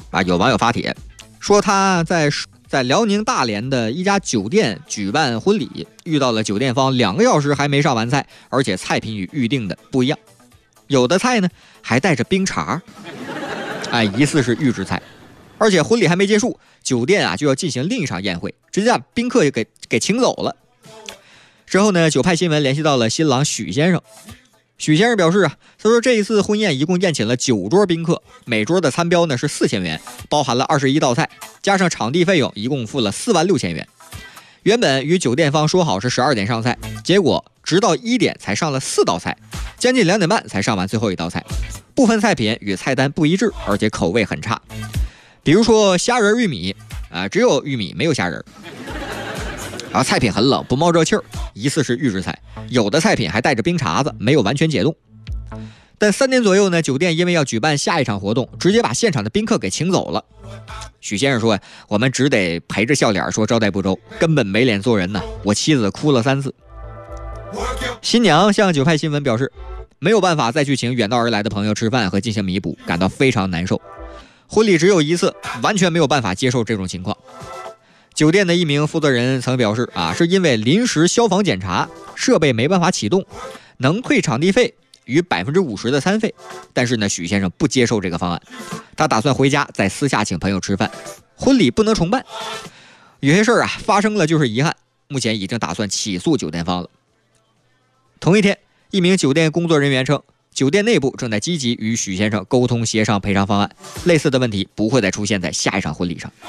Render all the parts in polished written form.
有网友发帖说他在辽宁大连的一家酒店举办婚礼，遇到了酒店方2个小时还没上完菜，而且菜品与预定的不一样，有的菜呢还带着冰碴，疑似是预制菜。而且婚礼还没结束，酒店就要进行另一场宴会，直接把宾客给请走了。之后呢，九派新闻联系到了新郎许先生。许先生表示他说这一次婚宴一共宴请了9桌宾客，每桌的餐标呢是4000元，包含了21道菜，加上场地费用，一共付了46000元。原本与酒店方说好是12点上菜，结果直到1点才上了4道菜，将近2点半才上完最后一道菜，部分菜品与菜单不一致，而且口味很差。比如说虾仁玉米只有玉米没有虾仁，菜品很冷，不冒热气儿，疑似是预制菜，有的菜品还带着冰碴子，没有完全解冻。但3点左右呢，酒店因为要举办下一场活动，直接把现场的宾客给请走了。许先生说我们只得陪着笑脸说招待不周，根本没脸做人呐，我妻子哭了3次。新娘向九派新闻表示没有办法再去请远道而来的朋友吃饭和进行弥补，感到非常难受，婚礼只有一次，完全没有办法接受这种情况。酒店的一名负责人曾表示是因为临时消防检查，设备没办法启动，能退场地费与50%的餐费。但是呢，许先生不接受这个方案，他打算回家再私下请朋友吃饭，婚礼不能重办。有些事儿发生了就是遗憾，目前已经打算起诉酒店方了。同一天，一名酒店工作人员称，酒店内部正在积极与许先生沟通协商赔偿方案，类似的问题不会再出现在下一场婚礼上。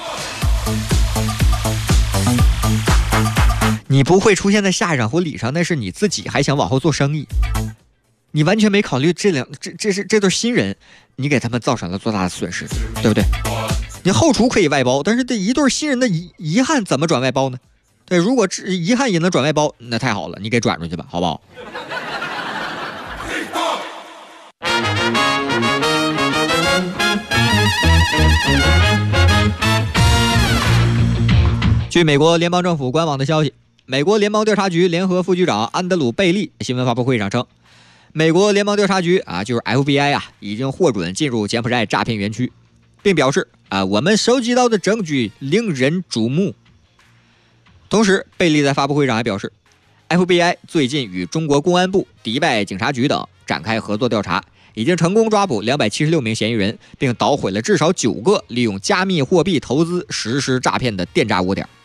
你不会出现在下一场婚礼上，那是你自己还想往后做生意，你完全没考虑这对新人，你给他们造成了多大的损失，对不对？你后厨可以外包，但是这一对新人的遗憾怎么转外包呢？对，如果遗憾也能转外包，那太好了，你给转出去吧，好不好？据美国联邦政府官网的消息，美国联邦调查局联合副局长安德鲁·贝利新闻发布会上称，美国联邦调查局就是 FBI 已经获准进入柬埔寨诈骗园区，并表示我们收集到的证据令人瞩目。同时，贝利在发布会上还表示， FBI 最近与中国公安部、迪拜警察局等展开合作调查，已经成功抓捕276名嫌疑人，并捣毁了至少9个利用加密货币投资实施诈骗的电诈窝点。